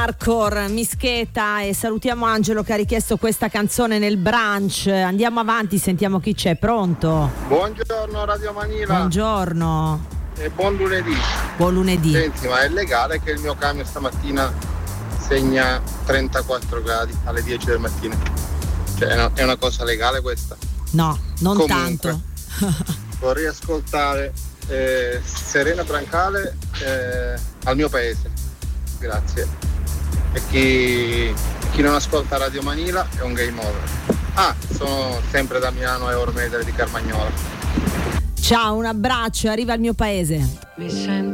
Hardcore, Mischeta, e salutiamo Angelo che ha richiesto questa canzone nel brunch. Andiamo avanti, sentiamo chi c'è. Pronto? Buongiorno Radio Manila. Buongiorno. E buon lunedì. Buon lunedì. Senti, ma è legale che il mio camion stamattina segna 34 gradi alle 10 del mattino? Cioè è una cosa legale questa? No, non Comunque, tanto. Vorrei ascoltare Serena Brancale al mio paese. Grazie. E chi non ascolta Radio Manila è un game over. Sono sempre da Milano e Euromedere di Carmagnola. Ciao, un abbraccio, arriva al mio paese. Mi sento